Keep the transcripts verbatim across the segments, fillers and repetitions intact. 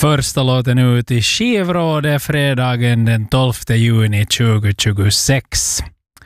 Första låten ut i skivrådet fredagen den tolfte juni tjugohundratjugosex.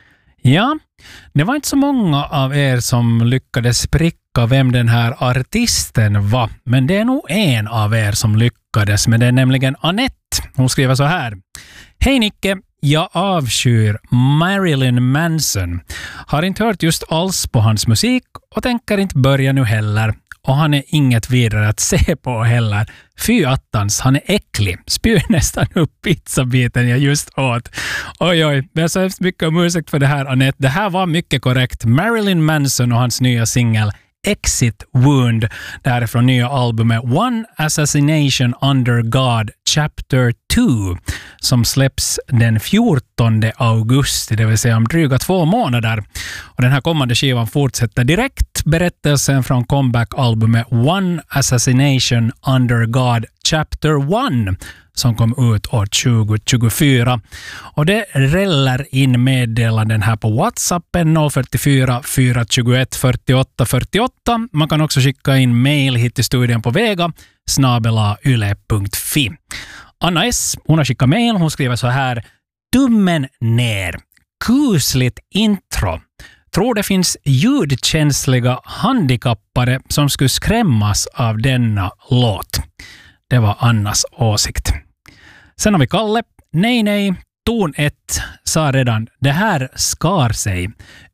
Ja, det var inte så många av er som lyckades pricka vem den här artisten var. Men det är nog en av er som lyckades, men det är nämligen Annette. Hon skriver så här. Hej Nicke, jag avskyr Marilyn Manson. Har inte hört just alls på hans musik och tänker inte börja nu heller. Och han är inget vidare att se på heller. Fy attans, han är äcklig. Spyr nästan upp pizzabiten jag just åt. Oj, oj. Jag är så hemskt mycket om ursäkt för det här, Annette. Det här var mycket korrekt. Marilyn Manson och hans nya singel Exit Wound. Det här är från nya albumet One Assassination Under God Chapter två som släpps den fjortonde augusti, det vill säga om dryga två månader. Och den här kommande skivan fortsätter direkt berättelsen från comeback-albumet One Assassination Under God Chapter ett som kom ut år tjugohundratjugofyra. Och det räller in meddelanden här på WhatsAppen noll fyrtiofyra fyra tjugoett fyrtioåtta fyrtioåtta. Man kan också skicka in mail hit till studion på vega snabel-a yle punkt fi. Anna S, hon har skickat mail. Hon skriver så här. Tummen ner. Kusligt intro. Tror det finns ljudkänsliga handikappare som skulle skrämmas av denna låt. Det var Annas åsikt. Sen har vi Kalle. Nej, nej. Ton ett sa redan. Det här skar sig.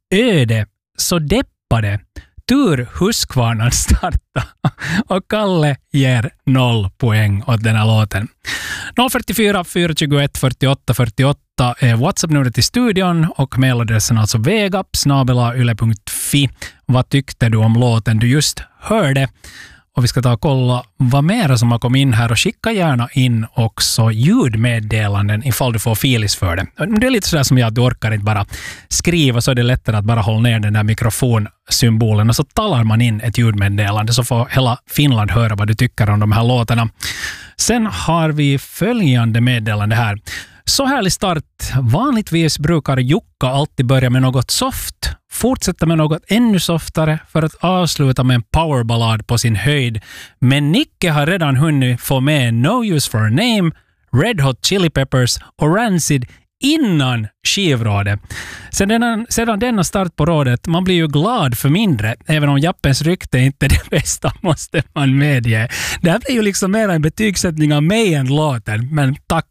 Öde så deppade. Tur Huskvarnan starta. Och Kalle ger noll poäng åt den här låten. noll fyrtiofyra fyra tjugoett fyrtioåtta fyrtioåtta är WhatsApp-numret till studion och mailadressen alltså vega snabel-a yle punkt fi. Vad tyckte du om låten du just hörde? Och vi ska ta och kolla vad mer som har kommit in här och skicka gärna in också ljudmeddelanden ifall du får filis för det. Det är lite sådär som jag, att du orkar inte bara skriva, så är det lättare att bara hålla ner den där mikrofonsymbolen och så talar man in ett ljudmeddelande så får hela Finland höra vad du tycker om de här låtarna. Sen har vi följande meddelande här. Så härlig start. Vanligtvis brukar Jukka alltid börja med något soft, fortsätta med något ännu softare för att avsluta med en powerballad på sin höjd. Men Nicke har redan hunnit få med No Use for a Name, Red Hot Chili Peppers och Rancid innan skivrådet. Sedan denna, sedan denna start på rådet, man blir ju glad för mindre, även om Jappens rykte inte är det bästa, måste man medge. Det här blir ju liksom mer en betygssättning av mig än låten, men tack.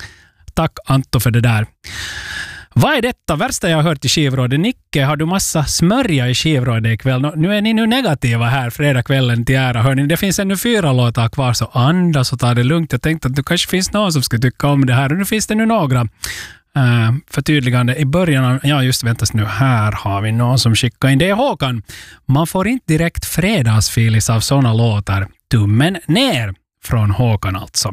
Tack Anto för det där. Vad är detta? Värsta jag har hört i skivrådet. Nicke, har du massa smörja i skivrådet ikväll? Nu är ni nu negativa här fredagskvällen till ära. Hörni, det finns ännu fyra låtar kvar, så andas och ta det lugnt. Jag tänkte att det kanske finns någon som skulle tycka om det här. Och nu finns det nu några uh, förtydligande i början av, ja just väntas nu, här har vi någon som skickar in. Det är Håkan. Man får inte direkt fredagsfilis av sådana låtar. Tummen ner från Håkan alltså.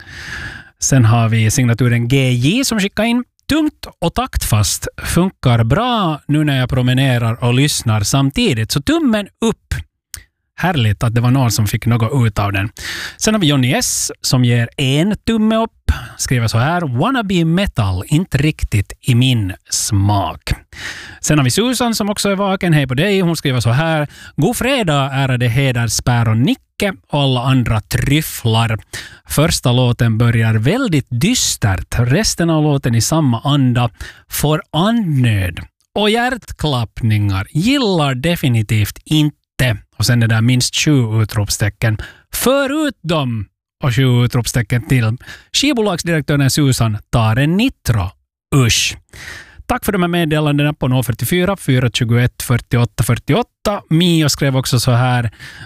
Sen har vi signaturen G J som skickar in. Tungt och taktfast funkar bra nu när jag promenerar och lyssnar samtidigt. Så tummen upp. Härligt att det var någon som fick något ut av den. Sen har vi Johnny S som ger en tumme upp. Skriver så här. Wannabe metal, inte riktigt i min smak. Sen har vi Susan som också är vaken. Hej på dig. Hon skriver så här. God fredag, ärade hederspär och Nicke och alla andra tryfflar. Första låten börjar väldigt dystert. Resten av låten i samma anda får andnöd. Och hjärtklappningar gillar definitivt inte. Och sen det där minst sju utropstecken. Förutom och sju utropstecken till. Skivbolagsdirektören Susan tar en nitro. Usch. Tack för de här meddelandena på noll fyrtiofyra fyra tjugoett fyrtioåtta fyrtioåtta. Mio skrev också så här.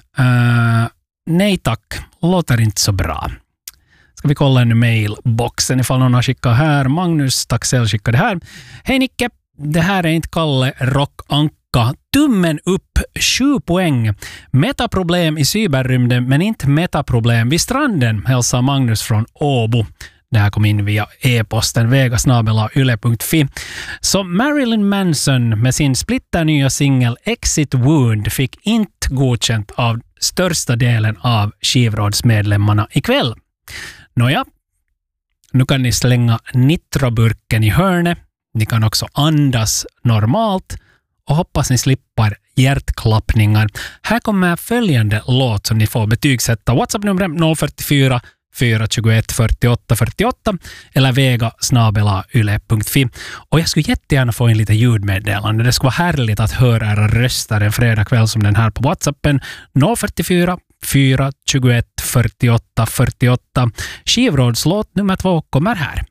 Uh, nej tack, låter inte så bra. Ska vi kolla en mailboxen ifall någon har skickat här. Magnus Taxell skickade här. Hej Nicke, det här är inte Kalle Rockanka. Tummen upp, sju poäng. Metaproblem i cyberrymden men inte metaproblem vid stranden, hälsar Magnus från Åbo. Det här kom in via e-posten vega snabel-a yle punkt fi. Så Marilyn Manson med sin splitternya singel Exit Wound fick inte godkänt av största delen av skivrådsmedlemmarna ikväll. Nåja, nu kan ni slänga nitroburken i hörnet. Ni kan också andas normalt och hoppas ni slipper hjärtklappningar. Här kommer följande låt som ni får betygsätta. WhatsApp-numret noll fyrtiofyra fyra två ett fyrtioåtta fyrtioåtta eller vega snabela yle punkt fi. Och jag skulle jättegärna få en lite ljudmeddelande. Det skulle vara härligt att höra era röster en fredag kväll som den här på WhatsAppen noll fyrtiofyra fyra tjugoett fyrtioåtta fyrtioåtta. Skivrådslåt nummer två kommer här.